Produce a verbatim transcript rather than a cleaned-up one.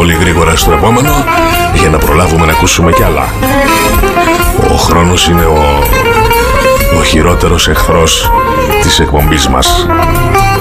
πολύ γρήγορα στο επόμενο για να προλάβουμε να ακούσουμε κι άλλα. Ο χρόνος είναι ο, ο χειρότερος εχθρός της εκπομπής μας.